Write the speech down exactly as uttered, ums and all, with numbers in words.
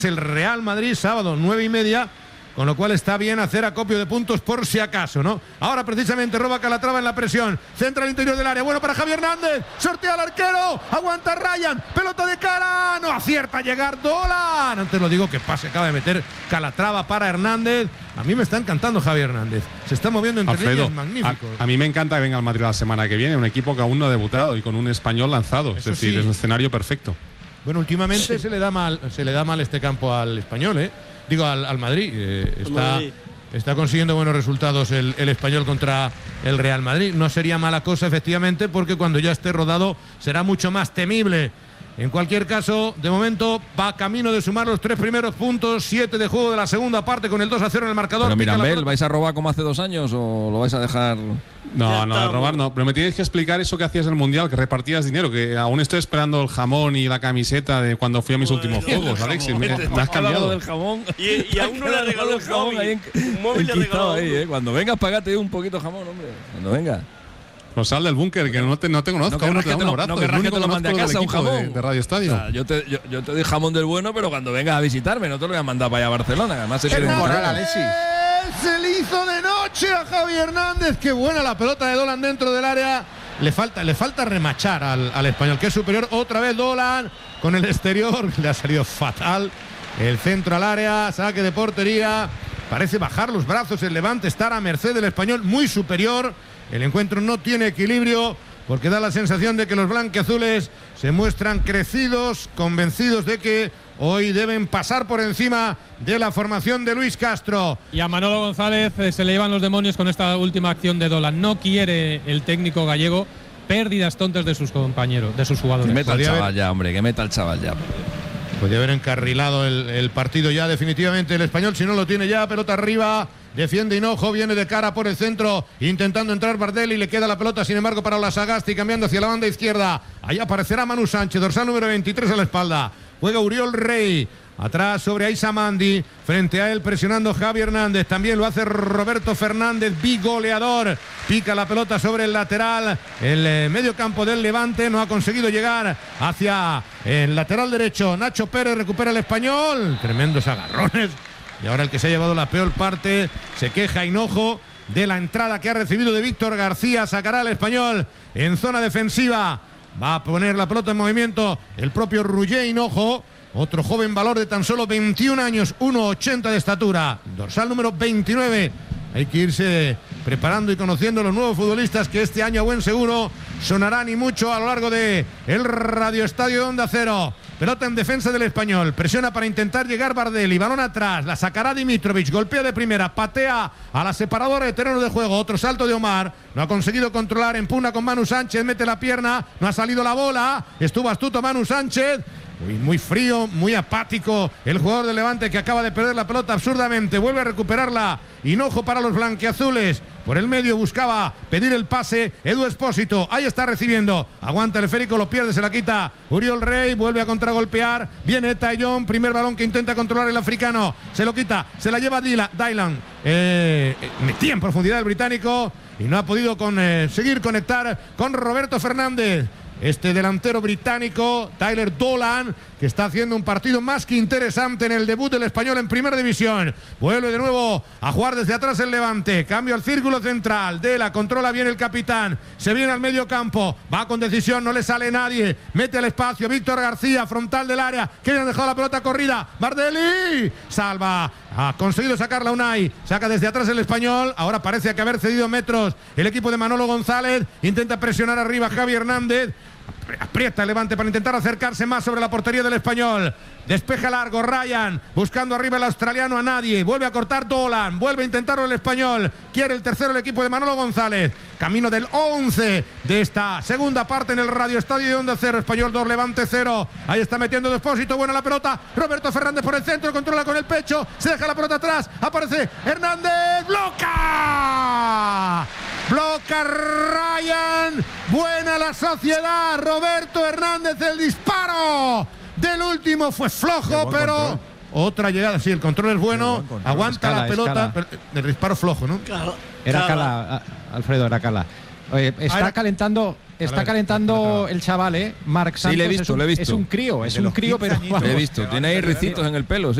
el Real Madrid, sábado nueve y media, con lo cual está bien hacer acopio de puntos por si acaso, ¿no? Ahora precisamente roba Calatrava en la presión, centra al interior del área, bueno para Javi Hernández, sortea al arquero, aguanta Ryan, pelota de cara, no acierta a llegar Dolan. Antes lo digo, que pase acaba de meter Calatrava para Hernández. A mí me está encantando Javi Hernández, se está moviendo entre Alfredo, líneas, magnífico. A, a mí me encanta que venga al Madrid la semana que viene, un equipo que aún no ha debutado y con un español lanzado, Eso es decir, sí. es un escenario perfecto. Bueno, últimamente sí. se le da mal, se le da mal este campo al español, ¿eh? Digo, al, al Madrid. Eh, está, Madrid. está consiguiendo buenos resultados el, el español contra el Real Madrid. No sería mala cosa, efectivamente, porque cuando ya esté rodado será mucho más temible. En cualquier caso, de momento va camino de sumar los tres primeros puntos, siete de juego de la segunda parte con el dos a cero en el marcador. Pero Mirambel, ¿vais a robar como hace dos años o lo vais a dejar...? No, no, de robar no. Pero me tienes que explicar eso que hacías en el Mundial, que repartías dinero, que aún estoy esperando el jamón y la camiseta de cuando fui a mis bueno, últimos juegos, Alexis. Me, me has cambiado. Del jamón. Y, y a uno le regaló el jamón. Ahí en, un móvil le regaló ahí, ¿eh? Cuando vengas, pagate un poquito de jamón, hombre. Cuando vengas. Pues sal del búnker, que no te, no te conozco. No querrás que te lo, no querrás que te lo mande a casa un jamón. De, de Radio Estadio. O sea, yo, te, yo, yo te doy jamón del bueno, pero cuando vengas a visitarme, no te lo voy a mandar para allá a Barcelona. Además, es se le hizo de noche a Javi Hernández. Qué buena la pelota de Dolan dentro del área. Le falta, le falta remachar al, al español, que es superior. Otra vez Dolan con el exterior. Le ha salido fatal. El centro al área, saque de portería. Parece bajar los brazos el Levante, estar a merced del español, muy superior. El encuentro no tiene equilibrio porque da la sensación de que los blanquiazules se muestran crecidos, convencidos de que hoy deben pasar por encima de la formación de Luis Castro. Y a Manolo González eh, se le llevan los demonios con esta última acción de Dolan. No quiere el técnico gallego pérdidas tontas de sus compañeros, de sus jugadores. Que meta el chaval haber... ya, hombre, que meta el chaval ya. Podría haber encarrilado el, el partido ya definitivamente el español, si no lo tiene ya, pelota arriba. Defiende Hinojo, viene de cara por el centro, intentando entrar Bardelli, le queda la pelota sin embargo para Olasagasti, cambiando hacia la banda izquierda. Ahí aparecerá Manu Sánchez, dorsal número veintitrés a la espalda. Juega Uriol Rey, atrás sobre Aissa Mandi, frente a él presionando Javi Hernández, también lo hace Roberto Fernández, bigoleador. Pica la pelota sobre el lateral, el eh, medio campo del Levante, no ha conseguido llegar hacia el lateral derecho. Nacho Pérez recupera el español, tremendos agarrones. Y ahora el que se ha llevado la peor parte, se queja Hinojo de la entrada que ha recibido de Víctor García. Sacará al español en zona defensiva. Va a poner la pelota en movimiento el propio Roger Hinojo. Otro joven valor de tan solo veintiún años, uno ochenta de estatura. Dorsal número veintinueve. Hay que irse preparando y conociendo los nuevos futbolistas que este año a buen seguro sonarán y mucho a lo largo de el Radio Estadio de Onda Cero. Pelota en defensa del español, presiona para intentar llegar Bardelli, balón atrás, la sacará Dimitrovic, golpea de primera, patea a la separadora de terreno de juego, otro salto de Omar, no ha conseguido controlar, empuna con Manu Sánchez, mete la pierna, no ha salido la bola, estuvo astuto Manu Sánchez. Muy, muy frío, muy apático el jugador del Levante, que acaba de perder la pelota absurdamente. Vuelve a recuperarla. Hinojo para los blanquiazules. Por el medio buscaba pedir el pase Edu Espósito. Ahí está recibiendo. Aguanta el esférico, lo pierde, se la quita Uriol Rey. Vuelve a contragolpear. Viene Taillon. Primer balón que intenta controlar el africano. Se lo quita. Se la lleva Dylan. Eh, metía en profundidad el británico y no ha podido con, eh, seguir conectar con Roberto Fernández. Este delantero británico, Tyler Dolan, que está haciendo un partido más que interesante en el debut del español en Primera División. Vuelve de nuevo a jugar desde atrás el Levante. Cambio al círculo central. Dela, controla bien el capitán. Se viene al medio campo. Va con decisión, no le sale nadie. Mete al espacio. Víctor García, frontal del área. Que han dejado la pelota corrida. Bardelli. Salva. Ha conseguido sacarla Unai. Saca desde atrás el español. Ahora parece que haber cedido metros el equipo de Manolo González. Intenta presionar arriba Javi Hernández. Aprieta el Levante para intentar acercarse más sobre la portería del español. Despeja largo Ryan, buscando arriba el australiano a nadie. Vuelve a cortar Dolan, vuelve a intentarlo el español. Quiere el tercero el equipo de Manolo González. Camino del once de esta segunda parte en el Radio Estadio de Onda Cero. Español dos, Levante cero. Ahí está metiendo Despósito, buena la pelota. Roberto Fernández por el centro, controla con el pecho. Se deja la pelota atrás, aparece Hernández. ¡Bloca! Bloca Ryan. Buena la sociedad. Roberto Hernández, el disparo del último fue flojo, pero control. Otra llegada, sí, el control es bueno, control. Aguanta escala, la pelota, pero el disparo flojo, ¿no? Claro, era claro. Cala, Alfredo, era Cala. Oye, está ah, era... calentando está calentando el chaval, ¿eh? Marc Santos. Sí, le he visto, es un, le he visto. Es un crío, es un crío, pero. Le he visto. Tiene ahí ricitos en el pelo. Sí.